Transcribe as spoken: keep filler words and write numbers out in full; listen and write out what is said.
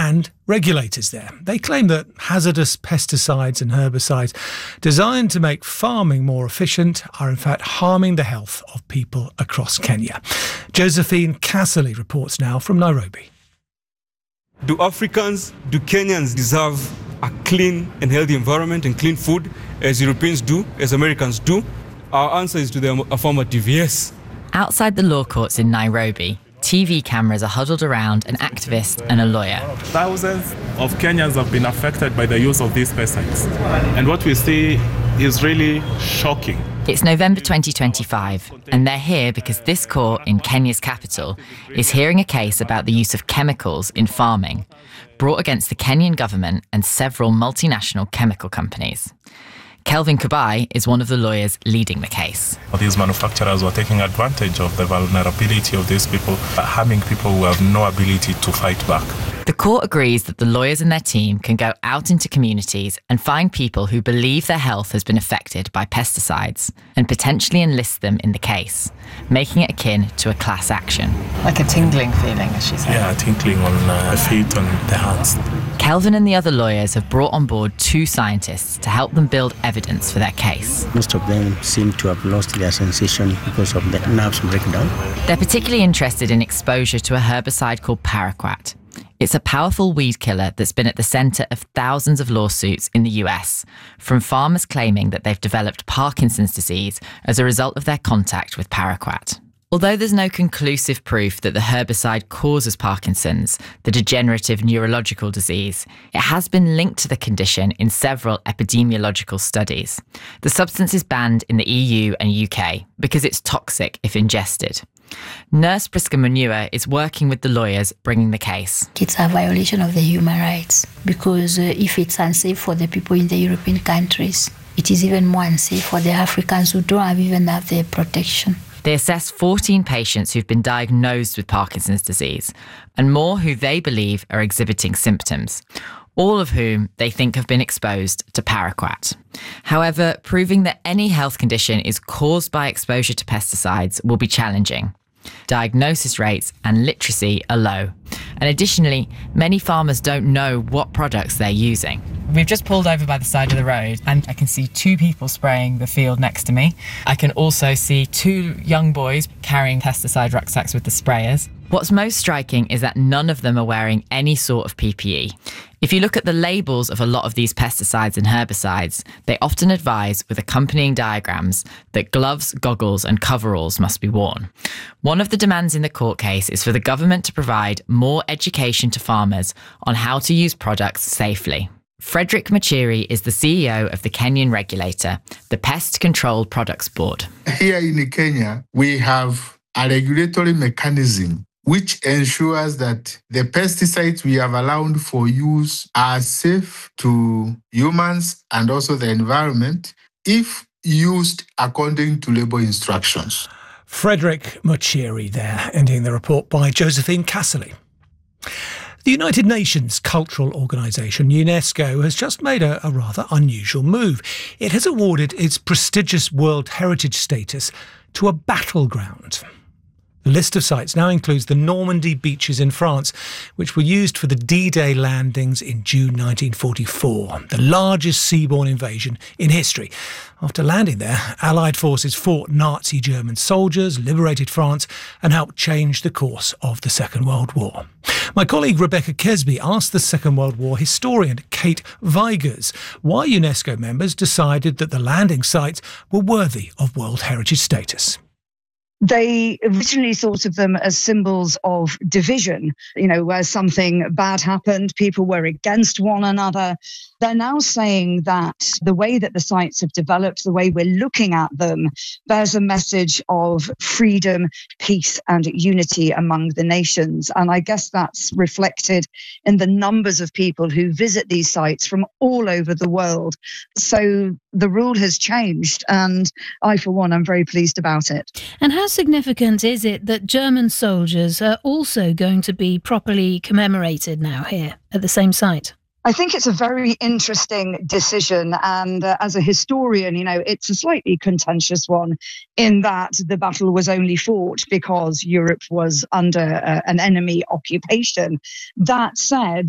and regulators there. They claim that hazardous pesticides and herbicides designed to make farming more efficient are in fact harming the health of people across Kenya. Josephine Casserly reports now from Nairobi. Do Africans, do Kenyans deserve a clean and healthy environment and clean food as Europeans do, as Americans do? Our answer is to the affirmative, yes. Outside the law courts in Nairobi, T V cameras are huddled around an activist and a lawyer. Thousands of Kenyans have been affected by the use of these pesticides. And what we see is really shocking. It's November twenty twenty-five, and they're here because this court in Kenya's capital is hearing a case about the use of chemicals in farming, brought against the Kenyan government and several multinational chemical companies. Kelvin Kubai is one of the lawyers leading the case. These manufacturers were taking advantage of the vulnerability of these people, harming people who have no ability to fight back. The court agrees that the lawyers and their team can go out into communities and find people who believe their health has been affected by pesticides and potentially enlist them in the case, making it akin to a class action. Like a tingling feeling, as she said. Yeah, tingling on uh, the feet and the hands. Kelvin and the other lawyers have brought on board two scientists to help them build evidence for their case. Most of them seem to have lost their sensation because of the nerves breakdown. They're particularly interested in exposure to a herbicide called paraquat. It's a powerful weed killer that's been at the centre of thousands of lawsuits in the U S, from farmers claiming that they've developed Parkinson's disease as a result of their contact with paraquat. Although there's no conclusive proof that the herbicide causes Parkinson's, the degenerative neurological disease, it has been linked to the condition in several epidemiological studies. The substance is banned in the E U and U K because it's toxic if ingested. Nurse Priska Munua is working with the lawyers bringing the case. It's a violation of the human rights because uh, if it's unsafe for the people in the European countries, it is even more unsafe for the Africans who don't have even have the protection. They assessed fourteen patients who've been diagnosed with Parkinson's disease and more who they believe are exhibiting symptoms, all of whom they think have been exposed to paraquat. However, proving that any health condition is caused by exposure to pesticides will be challenging. Diagnosis rates and literacy are low. And additionally, many farmers don't know what products they're using. We've just pulled over by the side of the road and I can see two people spraying the field next to me. I can also see two young boys carrying pesticide rucksacks with the sprayers. What's most striking is that none of them are wearing any sort of P P E. If you look at the labels of a lot of these pesticides and herbicides, they often advise with accompanying diagrams that gloves, goggles and coveralls must be worn. One of the demands in the court case is for the government to provide more education to farmers on how to use products safely. Frederick Machiri is the C E O of the Kenyan regulator, the Pest Control Products Board. Here in Kenya, we have a regulatory mechanism which ensures that the pesticides we have allowed for use are safe to humans and also the environment if used according to label instructions. Frederick Machiri there, ending the report by Josephine Casserly. The United Nations Cultural Organization, UNESCO, has just made a, a rather unusual move. It has awarded its prestigious World Heritage status to a battleground. The list of sites now includes the Normandy beaches in France, which were used for the D-Day landings in June nineteen forty-four, the largest seaborne invasion in history. After landing there, Allied forces fought Nazi German soldiers, liberated France, and helped change the course of the Second World War. My colleague Rebecca Kesby asked the Second World War historian Kate Vigers why UNESCO members decided that the landing sites were worthy of World Heritage status. They originally thought of them as symbols of division, you know, where something bad happened, people were against one another. They're now saying that the way that the sites have developed, the way we're looking at them, bears a message of freedom, peace, and unity among the nations. And I guess that's reflected in the numbers of people who visit these sites from all over the world. So the rule has changed, and I, for one, am very pleased about it. And how significant is it that German soldiers are also going to be properly commemorated now here at the same site? I think it's a very interesting decision. And uh, as a historian, you know, it's a slightly contentious one in that the battle was only fought because Europe was under uh, an enemy occupation. That said,